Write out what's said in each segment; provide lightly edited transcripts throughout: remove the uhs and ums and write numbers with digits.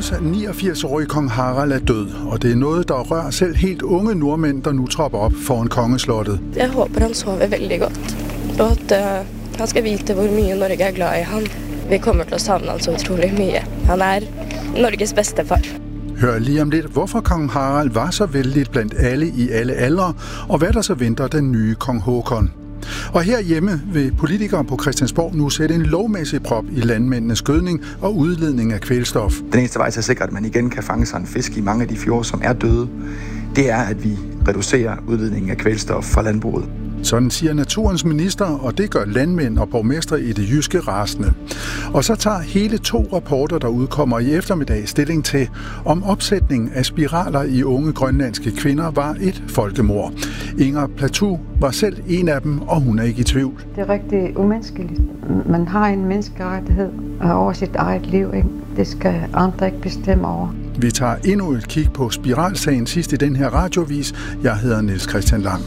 Vores 89-årige kong Harald er død, og det er noget, der rører selv helt unge nordmænd, der nu tropper op foran kongeslottet. Jeg håber, han sover veldig godt, og at han skal vite, hvor mye Norge er glad i ham. Vi kommer til at savne ham så utrolig mye. Han er Norges bedste far. Hør lige om lidt, hvorfor kong Harald var så vældig blandt alle i alle aldre, og hvad der så venter den nye kong Håkon. Og herhjemme vil politikere på Christiansborg nu sætte en lovmæssig prop i landmændenes gødning og udledning af kvælstof. Den eneste vej til at sikre, at man igen kan fange sig en fisk i mange af de fjorde, som er døde, det er, at vi reducerer udledningen af kvælstof fra landbruget. Sådan siger naturens minister, og det gør landmænd og borgmestre i det jyske rasende. Og så tager hele 2 rapporter, der udkommer i eftermiddag, stilling til, om opsætning af spiraler i unge grønlandske kvinder var et folkemord. Inger Platou var selv en af dem, og hun er ikke i tvivl. Det er rigtig umenneskeligt. Man har en menneskerettighed over sit eget liv, ikke? Det skal andre ikke bestemme over. Vi tager endnu et kig på spiralsagen sidst i den her radiovis. Jeg hedder Niels Christian Lang.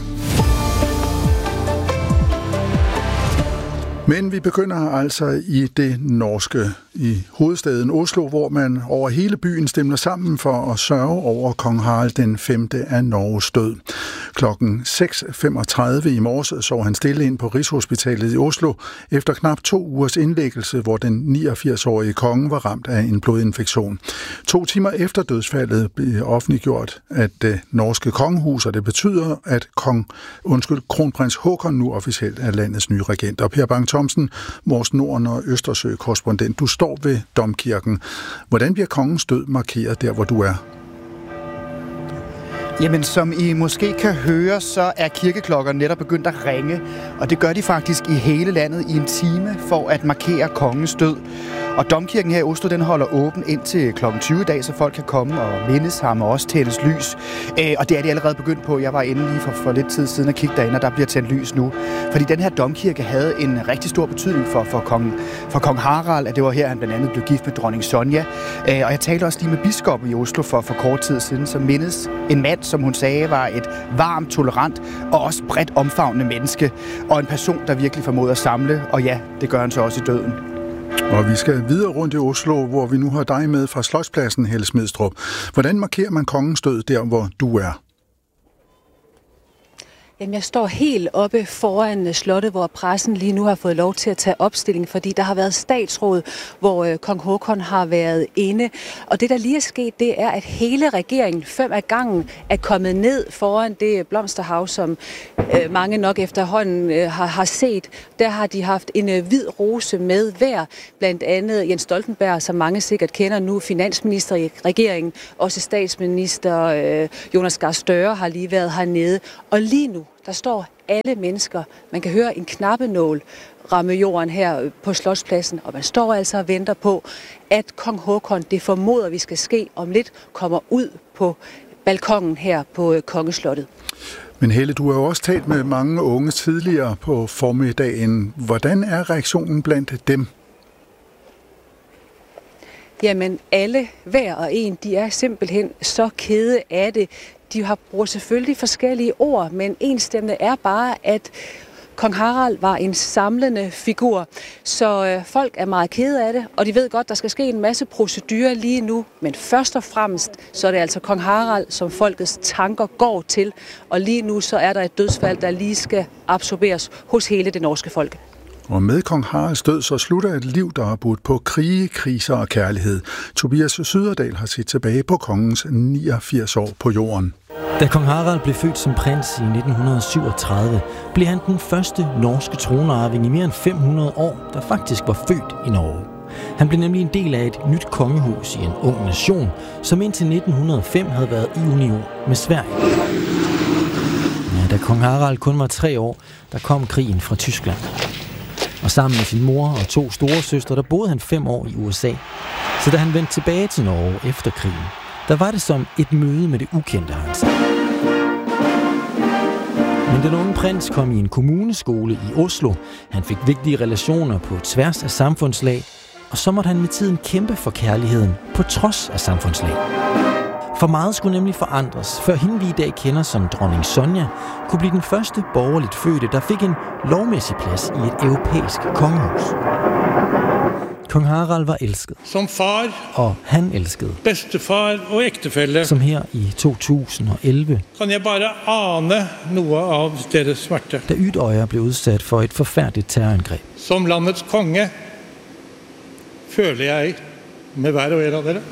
Men vi begynder altså i det norske, i hovedstaden Oslo, hvor man over hele byen stemmer sammen for at sørge over kong Harald den 5. af Norges død. Klokken 6.35 i morges så han stille ind på Rigshospitalet i Oslo efter knap 2 ugers indlæggelse, hvor den 89-årige konge var ramt af en blodinfektion. 2 timer efter dødsfaldet blev offentliggjort, at det norske kongehus, og det betyder, at kronprins Håkon nu officielt er landets nye regent. Og Per Bang-Thomsen, vores Norden- og Østersø-korrespondent, du står ved Domkirken. Hvordan bliver kongens død markeret der, hvor du er? Jamen, som I måske kan høre, så er kirkeklokker netop begyndt at ringe, og det gør de faktisk i hele landet i en time for at markere kongens død. Og Domkirken her i Oslo, den holder åben indtil kl. 20 i dag, så folk kan komme og mindes ham og også tændes lys. Og det er de allerede begyndt på. Jeg var inde lige for lidt tid siden og kiggede derind, og der bliver tændt lys nu. Fordi den her domkirke havde en rigtig stor betydning for kong Harald, at det var her, han blandt andet blev gift med dronning Sonja. Og jeg talte også lige med biskoppen i Oslo for kort tid siden, som mindes en mand, som hun sagde var et varmt, tolerant og også bredt omfavnende menneske. Og en person, der virkelig formåede at samle, og ja, det gør han så også i døden. Og vi skal videre rundt i Oslo, hvor vi nu har dig med fra Slotspladsen, Helle Smidstrup. Hvordan markerer man kongens død der, hvor du er? Jamen, jeg står helt oppe foran slottet, hvor pressen lige nu har fået lov til at tage opstilling, fordi der har været statsråd, hvor kong Håkon har været inde. Og det, der lige er sket, det er, at hele regeringen 5 af gangen er kommet ned foran det blomsterhav, som mange nok efterhånden har set. Der har de haft en hvid rose med hver, blandt andet Jens Stoltenberg, som mange sikkert kender nu, finansminister i regeringen, også statsminister Jonas Gahr Støre har lige været hernede. Og lige nu, der står alle mennesker. Man kan høre en knappenål ramme jorden her på Slotspladsen, og man står altså og venter på, at kong Håkon, det formoder vi skal ske om lidt, kommer ud på balkongen her på kongeslottet. Men Helle, du har jo også talt med mange unge tidligere på formiddagen. Hvordan er reaktionen blandt dem? Jamen alle, hver og en, de er simpelthen så kede af det. De bruger selvfølgelig forskellige ord, men enstemmende er bare, at kong Harald var en samlende figur. Så folk er meget kede af det, og de ved godt, der skal ske en masse procedurer lige nu. Men først og fremmest, så er det altså kong Harald, som folkets tanker går til. Og lige nu så er der et dødsfald, der lige skal absorberes hos hele det norske folk. Og med kong Haralds død, så slutter et liv, der har budt på krige, kriser og kærlighed. Tobias Syderdal har set tilbage på kongens 89 år på jorden. Da kong Harald blev født som prins i 1937, blev han den første norske tronarving i mere end 500 år, der faktisk var født i Norge. Han blev nemlig en del af et nyt kongehus i en ung nation, som indtil 1905 havde været i union med Sverige. Ja, da kong Harald kun var 3 år, der kom krigen fra Tyskland. Og sammen med sin mor og 2 storesøstre, der boede han 5 år i USA. Så da han vendte tilbage til Norge efter krigen, der var det som et møde med det ukendte, har han sagt. Men den unge prins kom i en kommuneskole i Oslo. Han fik vigtige relationer på tværs af samfundslag, og så måtte han med tiden kæmpe for kærligheden på trods af samfundslag. For meget skulle nemlig forandres, før hende vi i dag kender som dronning Sonja, kunne blive den første borgerligt fødte, der fik en lovmæssig plads i et europæisk kongehus. Kong Harald var elsket. Som far, og han elskede. Bedstefar og ægtefælle. Som her i 2011. Kan jeg bare ane noget af deres smerte. Da Utøya blev udsat for et forfærdeligt terrorangreb. Som landets konge føler jeg med hver og en af dere.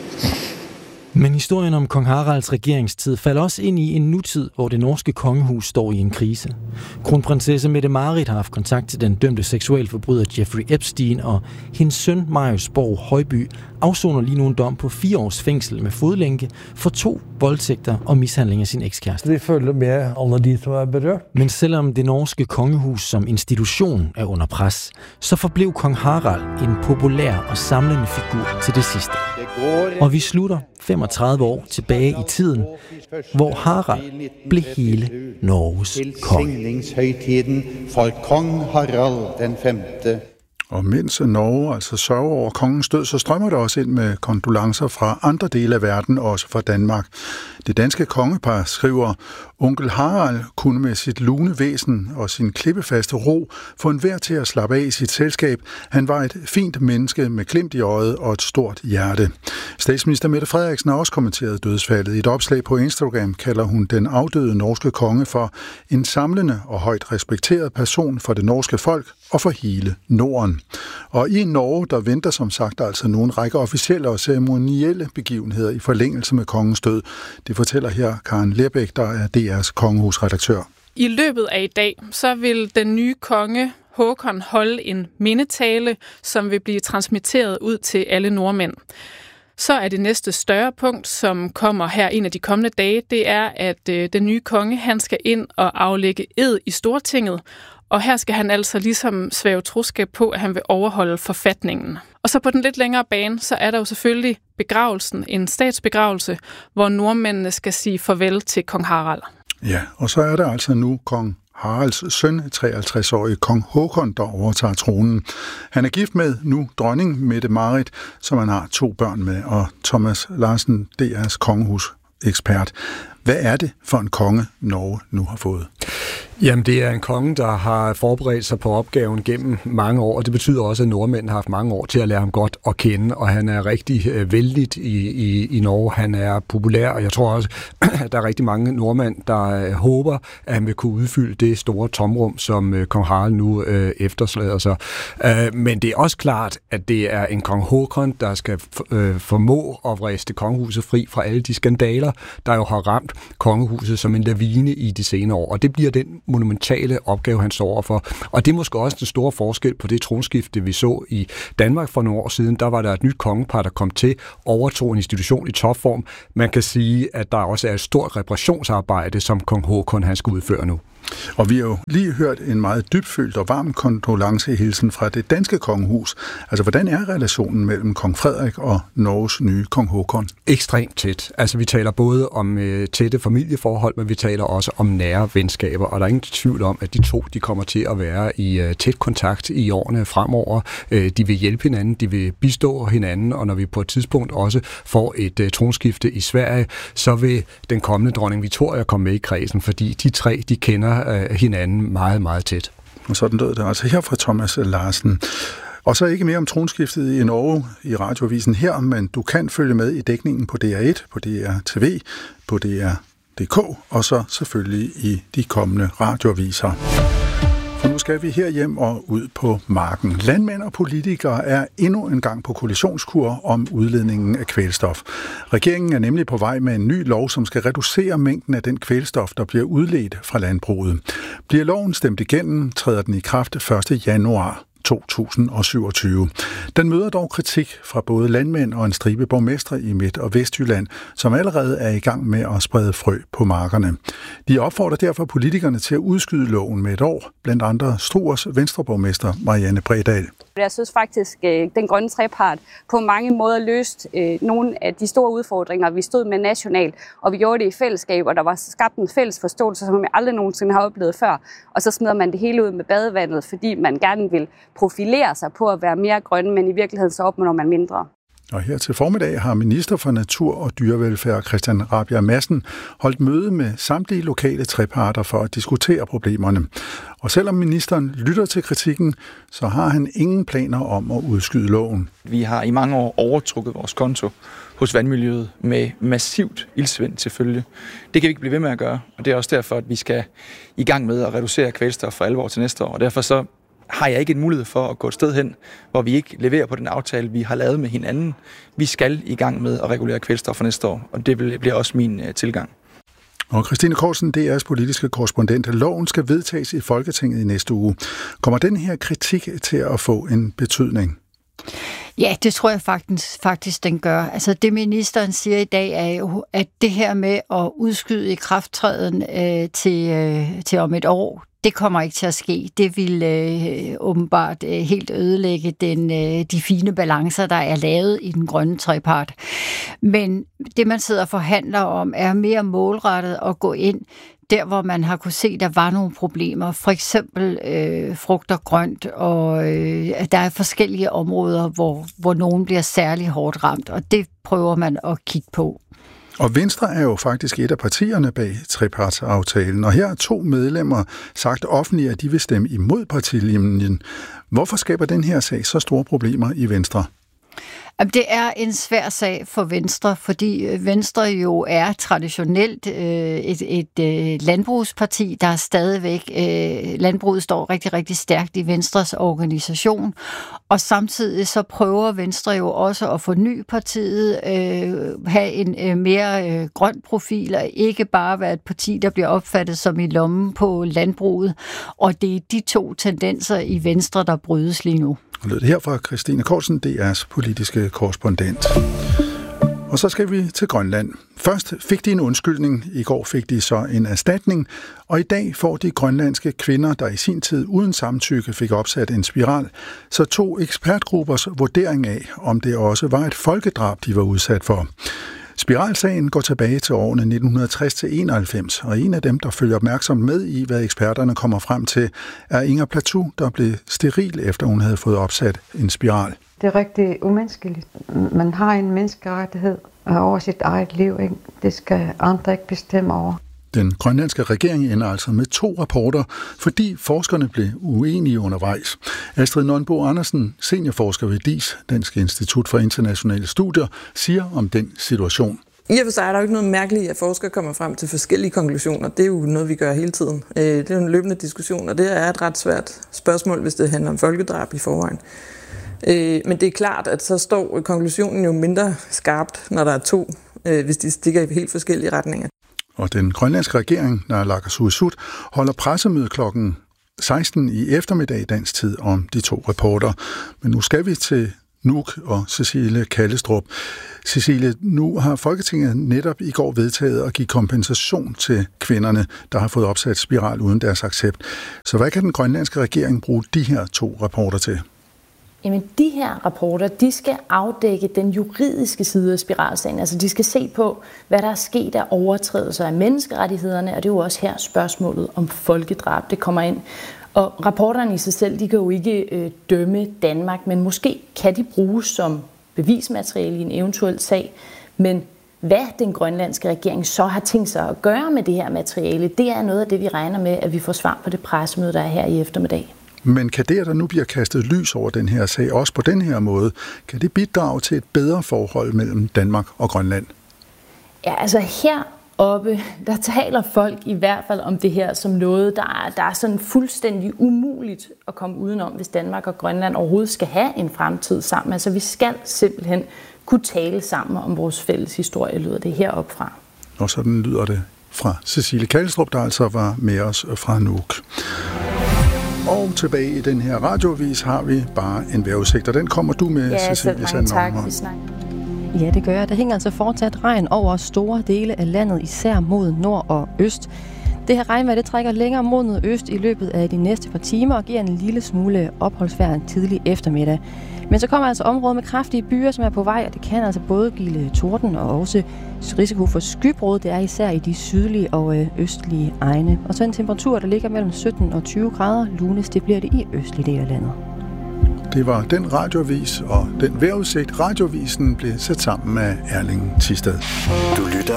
Men historien om kong Haralds regeringstid falder også ind i en nutid, hvor det norske kongehus står i en krise. Kronprinsesse Mette-Marit har haft kontakt til den dømte seksualforbryder Jeffrey Epstein, og hendes søn Marius Borg Højby afsoner lige nu en dom på 4 års fængsel med fodlænke for 2 voldtægter og mishandling af sin ekskæreste. Vi følger med alle de, som er berørt. Men selvom det norske kongehus som institution er under pres, så forblev kong Harald en populær og samlende figur til det sidste. Og vi slutter 35 år tilbage i tiden, hvor Harald blev hele Norges konge. For kong Harald den 5. Og mens Norge altså sørger over kongens død, så strømmer der også ind med kondolencer fra andre dele af verden, også fra Danmark. Det danske kongepar skriver, onkel Harald kunne med sit lune væsen og sin klippefaste ro få enhver til at slappe af i sit selskab. Han var et fint menneske med glimt i øjet og et stort hjerte. Statsminister Mette Frederiksen har også kommenteret dødsfaldet. I et opslag på Instagram kalder hun den afdøde norske konge for en samlende og højt respekteret person for det norske folk og for hele Norden. Og i Norge, der venter som sagt altså nogle række officielle og ceremonielle begivenheder i forlængelse med kongens død. Det fortæller her Karen Lerbæk, der er DR's kongehusredaktør. I løbet af i dag, så vil den nye konge Håkon holde en mindetale, som vil blive transmitteret ud til alle nordmænd. Så er det næste større punkt, som kommer her en af de kommende dage, det er, at den nye konge, han skal ind og aflægge ed i Stortinget, og her skal han altså ligesom svæve troskab på, at han vil overholde forfatningen. Og så på den lidt længere bane, så er der jo selvfølgelig begravelsen, en statsbegravelse, hvor nordmændene skal sige farvel til kong Harald. Ja, og så er der altså nu kong Haralds søn, 53-årige kong Håkon, der overtager tronen. Han er gift med nu dronning Mette-Marit, som han har 2 børn med, og Thomas Larsen, DR's kongehusekspert. Hvad er det for en konge, Norge nu har fået? Jamen, det er en konge, der har forberedt sig på opgaven gennem mange år, og det betyder også, at nordmænd har haft mange år til at lære ham godt at kende, og han er rigtig vældigt i Norge. Han er populær, og jeg tror også, at der er rigtig mange nordmænd, der håber, at han vil kunne udfylde det store tomrum, som kong Harald nu efterslader sig. Men det er også klart, at det er en kong Håkon, der skal formå at vriste kongehuset fri fra alle de skandaler, der jo har ramt kongehuset som en lavine i de senere år, og det bliver den monumentale opgave, han står overfor. Og det er måske også den store forskel på det tronskifte, vi så i Danmark for nogle år siden. Der var der et nyt kongepar, der kom til, overtog en institution i topform. Man kan sige, at der også er et stort reparationsarbejde, som kong Håkon han skal udføre nu. Og vi har jo lige hørt en meget dybfølt og varm kondolencehilsen fra det danske kongehus. Altså, hvordan er relationen mellem kong Frederik og Norges nye kong Håkon? Ekstremt tæt. Altså, vi taler både om tætte familieforhold, men vi taler også om nære venskaber, og der er ingen tvivl om, at de 2 de kommer til at være i tæt kontakt i årene fremover. De vil hjælpe hinanden, de vil bistå hinanden, og når vi på et tidspunkt også får et tronskifte i Sverige, så vil den kommende dronning Victoria komme med i kredsen, fordi de 3, de kender hinanden meget, meget tæt. Og sådan lød det altså her fra Thomas Larsen. Og så ikke mere om tronskiftet i Norge i radioavisen her, men du kan følge med i dækningen på DR1, på DR TV, på DR.dk og så selvfølgelig i de kommende radioaviser. For nu skal vi herhjem og ud på marken. Landmænd og politikere er endnu en gang på koalitionskur om udledningen af kvælstof. Regeringen er nemlig på vej med en ny lov, som skal reducere mængden af den kvælstof, der bliver udledt fra landbruget. Bliver loven stemt igennem, træder den i kraft 1. januar 2027. Den møder dog kritik fra både landmænd og en stribe borgmestre i Midt- og Vestjylland, som allerede er i gang med at sprede frø på markerne. De opfordrer derfor politikerne til at udskyde loven med 1 år, blandt andre Struers venstreborgmester Marianne Bredal. Jeg synes faktisk, at den grønne trepart på mange måder løst nogle af de store udfordringer, vi stod med nationalt, og vi gjorde det i fællesskab, og der var skabt en fælles forståelse, som jeg aldrig nogensinde har oplevet før. Og så smider man det hele ud med badevandet, fordi man gerne vil profilere sig på at være mere grønne, men i virkeligheden så opnår man mindre. Og her til formiddag har minister for Natur og Dyrevelfærd Christian Rabjerg Madsen holdt møde med samtlige lokale treparter for at diskutere problemerne. Og selvom ministeren lytter til kritikken, så har han ingen planer om at udskyde loven. Vi har i mange år overtrukket vores konto hos vandmiljøet med massivt iltsvind til følge. Det kan vi ikke blive ved med at gøre, og det er også derfor, at vi skal i gang med at reducere kvælstof for alvor til næste år. Og derfor så har jeg ikke en mulighed for at gå et sted hen, hvor vi ikke leverer på den aftale, vi har lavet med hinanden. Vi skal i gang med at regulere kvælstof for næste år, og det bliver også min tilgang. Og Christine Korsen, DR's politiske korrespondent. Loven skal vedtages i Folketinget i næste uge. Kommer den her kritik til at få en betydning? Ja, det tror jeg faktisk den gør. Altså det ministeren siger i dag er jo, at det her med at udskyde ikrafttræden til om et år, det kommer ikke til at ske. Det vil åbenbart helt ødelægge de fine balancer, der er lavet i den grønne trepart. Men det, man sidder og forhandler om, er mere målrettet at gå ind der, hvor man har kunne se, der var nogle problemer. For eksempel frugt og grønt, og der er forskellige områder, hvor nogen bliver særlig hårdt ramt, og det prøver man at kigge på. Og Venstre er jo faktisk et af partierne bag trepartsaftalen, og her er 2 medlemmer sagt offentligt, at de vil stemme imod partilinjen. Hvorfor skaber den her sag så store problemer i Venstre? Det er en svær sag for Venstre, fordi Venstre jo er traditionelt et landbrugsparti, der er stadigvæk, landbruget står rigtig, rigtig stærkt i Venstres organisation, og samtidig så prøver Venstre jo også at forny partiet, have en mere grøn profil, og ikke bare være et parti, der bliver opfattet som i lommen på landbruget, og det er de 2 tendenser i Venstre, der brydes lige nu. Og lød det her fra Christine Korsen, DR's politiske korrespondent. Og så skal vi til Grønland. Først fik de en undskyldning, i går fik de så en erstatning, og i dag får de grønlandske kvinder, der i sin tid uden samtykke fik opsat en spiral, så 2 ekspertgruppers vurdering af, om det også var et folkedrab, de var udsat for. Spiralsagen går tilbage til årene 1960-91, og en af dem, der følger opmærksomt med i, hvad eksperterne kommer frem til, er Inger Platou, der blev steril, efter hun havde fået opsat en spiral. Det er rigtig umenneskeligt. Man har en menneskerettighed over sit eget liv, ikke? Det skal andre ikke bestemme over. Den grønlandske regering ender altså med 2 rapporter, fordi forskerne blev uenige undervejs. Astrid Nonbo Andersen, seniorforsker ved DIS, Dansk Institut for Internationale Studier, siger om den situation. I og for sig er der jo ikke noget mærkeligt, at forskere kommer frem til forskellige konklusioner. Det er jo noget, vi gør hele tiden. Det er jo en løbende diskussion, og det er et ret svært spørgsmål, hvis det handler om folkedrab i forvejen. Men det er klart, at så står konklusionen jo mindre skarpt, når der er 2, hvis de stikker i helt forskellige retninger. Og den grønlandske regering, Naalakkersuisut, holder pressemøde klokken 16 i eftermiddag dansk tid om de 2 rapporter. Men nu skal vi til Nuuk og Cecilie Kallestrup. Cecilie, nu har Folketinget netop i går vedtaget at give kompensation til kvinderne, der har fået opsat spiral uden deres accept. Så hvad kan den grønlandske regering bruge de her 2 rapporter til? Jamen, de her rapporter, de skal afdække den juridiske side af spiralsagen. Altså, de skal se på, hvad der er sket af overtrædelser af menneskerettighederne, og det er jo også her spørgsmålet om folkedrab, det kommer ind. Og rapporterne i sig selv, de kan jo ikke dømme Danmark, men måske kan de bruges som bevismateriale i en eventuel sag. Men hvad den grønlandske regering så har tænkt sig at gøre med det her materiale, det er noget af det, vi regner med, at vi får svar på det pressemøde, der er her i eftermiddag. Men kan det, at der nu bliver kastet lys over den her sag, også på den her måde, kan det bidrage til et bedre forhold mellem Danmark og Grønland? Ja, altså heroppe, der taler folk i hvert fald om det her som noget, der er sådan fuldstændig umuligt at komme udenom, hvis Danmark og Grønland overhovedet skal have en fremtid sammen. Altså vi skal simpelthen kunne tale sammen om vores fælles historie, lyder det heroppe fra. Og sådan lyder det fra Cecilie Kallestrup, der altså var med os fra Nuuk. Og tilbage i den her radioavis har vi bare en vejrudsigt, og den kommer du med, Cecilie Sandholm. Ja, det gør jeg. Der hænger altså fortsat regn over store dele af landet, især mod nord og øst. Det her regnvejr, det trækker længere mod nordøst i løbet af de næste par timer og giver en lille smule opholdsvejr tidlig eftermiddag. Men så kommer altså områder med kraftige byer, som er på vej, og det kan altså både give torden og også risiko for skybrud. Det er især i de sydlige og østlige egne. Og så en temperatur, der ligger mellem 17 og 20 grader. Lunes, det bliver det i østlige del af landet. Det var den radioavis og den vejrudsigt. Radiovisen blev sat sammen af Erling Thisted. Du lytter